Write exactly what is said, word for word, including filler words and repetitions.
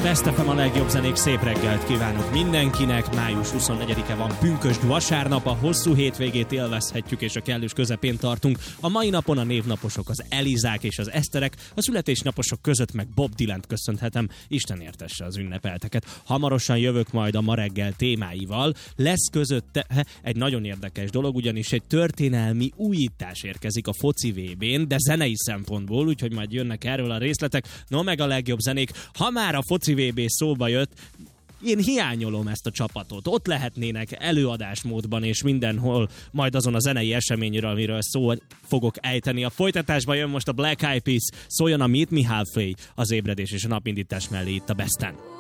Best ef em, a legjobb zenék, szép reggelt kívánok mindenkinek. május huszonnegyedike van, pünkösd vasárnap, a hosszú hétvégét élvezhetjük és a kellős közepén tartunk. A mai napon a névnaposok, az Elizák és az Eszterek, a születésnaposok között meg Bob Dylant köszönhetem, Isten értesse az ünnepelteket. Hamarosan jövök majd a ma reggel témáival. Lesz közötte egy nagyon érdekes dolog, ugyanis egy történelmi újítás érkezik a foci vé bén, de zenei szempontból, úgyhogy majd jönnek erről a részletek. No, meg a legjobb zenék. Ha már a foci vé bé szóba jött, én hiányolom ezt a csapatot. Ott lehetnének előadásmódban és mindenhol, majd azon a zenei eseményről, amiről szó fogok ejteni. A folytatásban jön most a Black Eyed Peas, szóljon a Meet Me Halfway, az ébredés és a napindítás mellé itt a Besten.